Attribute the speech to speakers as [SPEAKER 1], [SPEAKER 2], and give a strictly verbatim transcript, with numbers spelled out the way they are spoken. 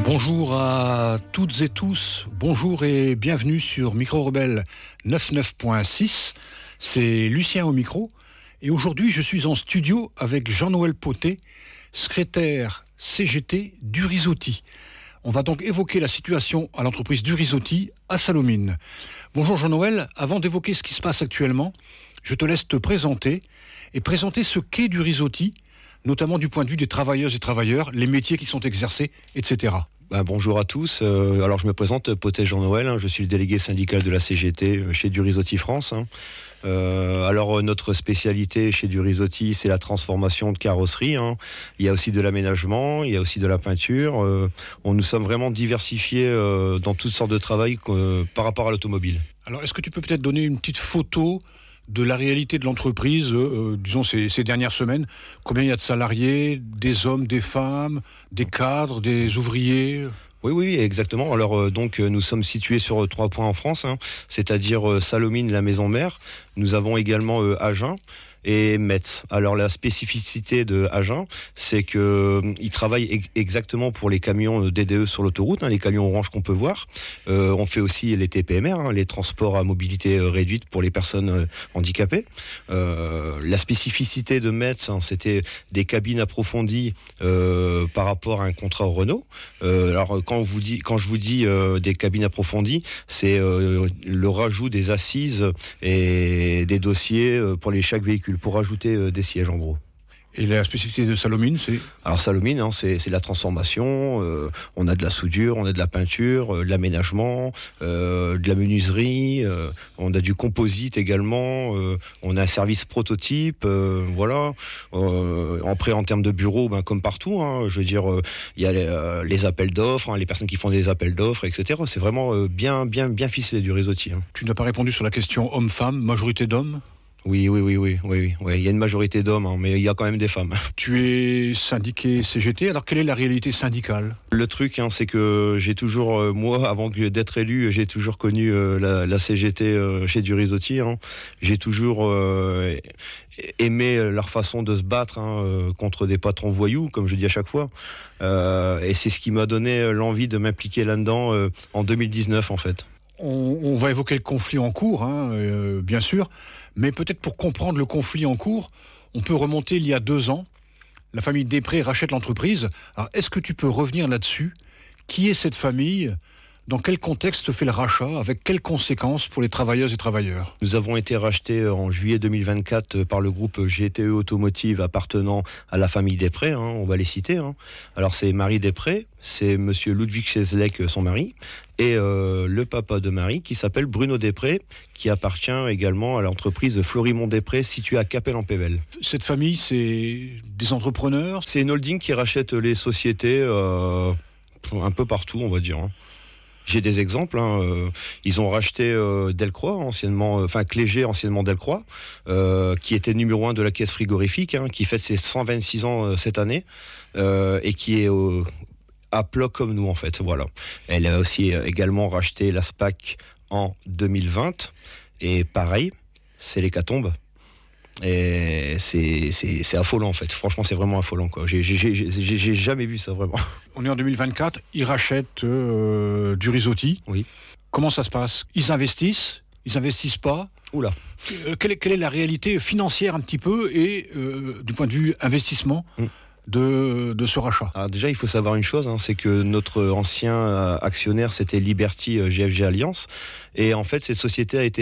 [SPEAKER 1] Bonjour à toutes et tous, bonjour et bienvenue sur Micro Rebelle quatre-vingt-neuf point six. C'est Lucien au micro et aujourd'hui je suis en studio avec Jean-Noël Potet, secrétaire C G T d'Urizotti. On va donc évoquer la situation à l'entreprise d'Urizotti à Sallaumines. Bonjour Jean-Noël, avant d'évoquer ce qui se passe actuellement, je te laisse te présenter et présenter ce qu'est d'Urizotti, notamment du point de vue des travailleuses et travailleurs, les métiers qui sont exercés, et cetera.
[SPEAKER 2] Ben, bonjour à tous. Euh, alors je me présente, Potet Jean-Noël, hein, je suis le délégué syndical de la C G T chez d'Urizotti France. Hein. Euh, alors notre spécialité chez d'Urizotti, c'est la transformation de carrosserie. Hein. Il y a aussi de l'aménagement, il y a aussi de la peinture. Euh, on nous sommes vraiment diversifiés euh, dans toutes sortes de travail euh, par rapport à l'automobile.
[SPEAKER 1] Alors est-ce que tu peux peut-être donner une petite photo de la réalité de l'entreprise, euh, disons ces, ces dernières semaines? Combien il y a de salariés, des hommes, des femmes, des cadres, des ouvriers?
[SPEAKER 2] Oui, oui, exactement. Alors euh, donc euh, nous sommes situés sur euh, trois points en France, hein, c'est-à-dire euh, Sallaumines, la maison mère. Nous avons également euh, Agen et Metz. Alors la spécificité de Agen, c'est que euh, ils travaillent ex- exactement pour les camions D D E sur l'autoroute, hein, les camions orange qu'on peut voir. Euh, on fait aussi les T P M R, hein, les transports à mobilité euh, réduite pour les personnes euh, handicapées. Euh, la spécificité de Metz, hein, c'était des cabines approfondies euh, par rapport à un contrat Renault. Euh, alors quand, vous dis, quand je vous dis euh, des cabines approfondies, c'est euh, le rajout des assises et des dossiers euh, pour les chaque véhicule, pour rajouter euh, des sièges en gros.
[SPEAKER 1] Et la spécificité de Sallaumines, c'est?
[SPEAKER 2] Alors Sallaumines, hein, c'est, c'est la transformation, euh, on a de la soudure, on a de la peinture, euh, de l'aménagement, euh, de la menuiserie, euh, on a du composite également, euh, on a un service prototype, euh, voilà. Euh, après en termes de bureau, ben, comme partout, hein, je veux dire, il euh, y a les, euh, les appels d'offres, hein, les personnes qui font des appels d'offres, et cetera. C'est vraiment euh, bien, bien, bien ficelé d'Urizotti. Hein.
[SPEAKER 1] Tu n'as pas répondu sur la question homme-femme, majorité d'hommes?
[SPEAKER 2] Oui, oui, oui, oui, oui, oui, oui. Il y a une majorité d'hommes, hein, mais il y a quand même des femmes.
[SPEAKER 1] Tu es syndiqué C G T, alors quelle est la réalité syndicale?
[SPEAKER 2] Le truc, hein, c'est que j'ai toujours, euh, moi, avant que d'être élu, j'ai toujours connu euh, la, la C G T euh, chez d'Urizotti. Hein. J'ai toujours euh, aimé leur façon de se battre hein, euh, contre des patrons voyous, comme je dis à chaque fois. Euh, et c'est ce qui m'a donné l'envie de m'impliquer là-dedans euh, en deux mille dix-neuf, en fait.
[SPEAKER 1] On, on va évoquer le conflit en cours, hein, euh, bien sûr, mais peut-être pour comprendre le conflit en cours, on peut remonter il y a deux ans. La famille Després rachète l'entreprise. Alors, est-ce que tu peux revenir là-dessus? Qui est cette famille? Dans quel contexte se fait le rachat? Avec quelles conséquences pour les travailleuses et travailleurs?
[SPEAKER 2] Nous avons été rachetés en juillet deux mille vingt-quatre par le groupe G T E Automotive appartenant à la famille Després, hein, on va les citer. Hein. Alors c'est Marie Després, c'est monsieur Ludwig Cheslek, son mari, et euh, le papa de Marie qui s'appelle Bruno Després, qui appartient également à l'entreprise Florimond Després située à Capelle-en-Pévèle.
[SPEAKER 1] Cette famille, c'est des entrepreneurs?
[SPEAKER 2] C'est une holding qui rachète les sociétés euh, un peu partout, on va dire. Hein. J'ai des exemples. Hein, euh, ils ont racheté euh, Delcroix, anciennement, enfin euh, Clégé, anciennement Delcroix, euh, qui était numéro un de la caisse frigorifique, hein, qui fête ses cent vingt-six ans euh, cette année, euh, et qui est euh, à plat comme nous en fait. Voilà. Elle a aussi euh, également racheté la SPAC en deux mille vingt, et pareil, c'est l'hécatombe. Et c'est, c'est, c'est affolant en fait. Franchement, c'est vraiment affolant quoi. J'ai, j'ai, j'ai, j'ai, j'ai jamais vu ça vraiment.
[SPEAKER 1] On est en deux mille vingt-quatre, ils rachètent euh, d'Urizotti.
[SPEAKER 2] Oui.
[SPEAKER 1] Comment ça se passe? Ils investissent? Ils investissent pas?
[SPEAKER 2] Oula.
[SPEAKER 1] Euh, quelle, est, quelle est la réalité financière un petit peu et euh, du point de vue investissement mm. de, de ce rachat?
[SPEAKER 2] Alors déjà, il faut savoir une chose, hein, c'est que notre ancien actionnaire, c'était Liberty G F G Alliance. Et en fait, cette société a été